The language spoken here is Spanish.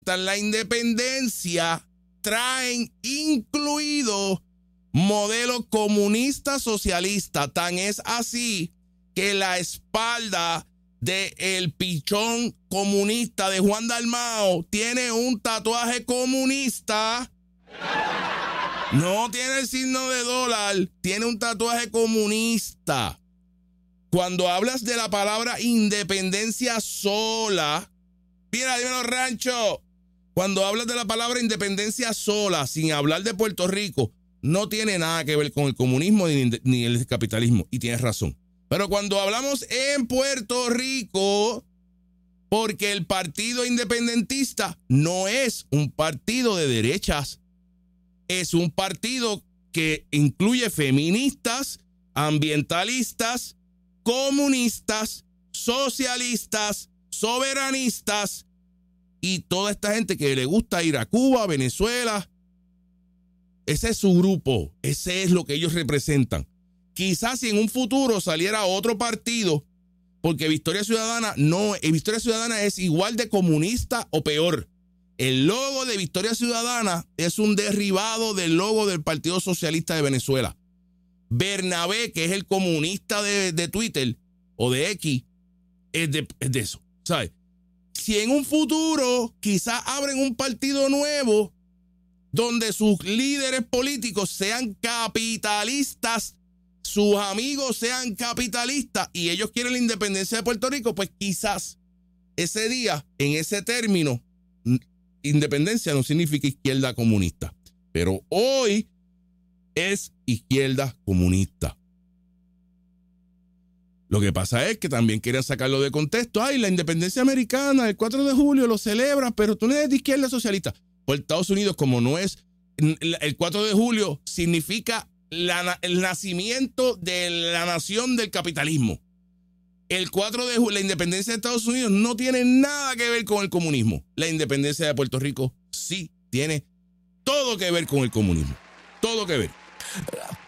decretan la independencia traen incluido modelo comunista socialista. Tan es así que la espalda del pichón comunista de Juan Dalmau tiene un tatuaje comunista. No tiene el signo de dólar, tiene un tatuaje comunista. Cuando hablas de la palabra independencia sola, mira, dímelo, Rancho. Cuando hablas de la palabra independencia sola, sin hablar de Puerto Rico, no tiene nada que ver con el comunismo ni el capitalismo. Y tienes razón. Pero cuando hablamos en Puerto Rico, porque el partido independentista no es un partido de derechas, es un partido que incluye feministas, ambientalistas, comunistas, socialistas, soberanistas y toda esta gente que le gusta ir a Cuba, Venezuela. Ese es su grupo, ese es lo que ellos representan. Quizás si en un futuro saliera otro partido, porque Victoria Ciudadana Victoria Ciudadana es igual de comunista o peor. El logo de Victoria Ciudadana es un derivado del logo del Partido Socialista de Venezuela. Bernabé, que es el comunista de Twitter o de X, es de eso, ¿sabes? Si en un futuro quizás abren un partido nuevo donde sus líderes políticos sean capitalistas, sus amigos sean capitalistas y ellos quieren la independencia de Puerto Rico, pues quizás ese día, en ese término, independencia no significa izquierda comunista. Pero hoy es izquierda comunista. Lo que pasa es que también quieren sacarlo de contexto. Ay, la independencia americana, el 4 de julio lo celebras, pero tú no eres de izquierda socialista. Pues Estados Unidos, como no es, el 4 de julio significa el nacimiento de la nación del capitalismo. El 4 de julio, la independencia de Estados Unidos no tiene nada que ver con el comunismo. La independencia de Puerto Rico sí tiene todo que ver con el comunismo. Todo que ver.